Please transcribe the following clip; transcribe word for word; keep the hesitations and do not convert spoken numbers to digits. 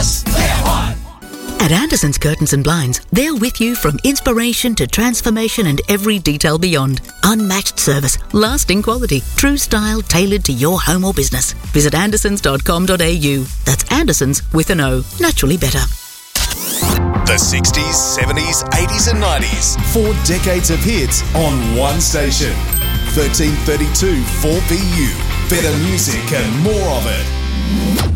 us. Clear One. At Anderson's Curtains and Blinds, they're with you from inspiration to transformation and every detail beyond. Unmatched service, lasting quality, true style tailored to your home or business. Visit andersons dot com dot a u. That's Andersons with an O. Naturally better. The sixties, seventies, eighties and nineties. Four decades of hits on one station. thirteen thirty-two four B U. Better music and more of it.